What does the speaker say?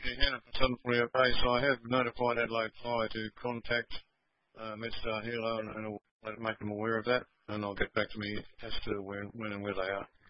Hannah for Southern Footy FA, so I have notified Adelaide Fly to contact MedStar Hilo and I'll make them aware of that, and I'll get back to me as to when and where they are.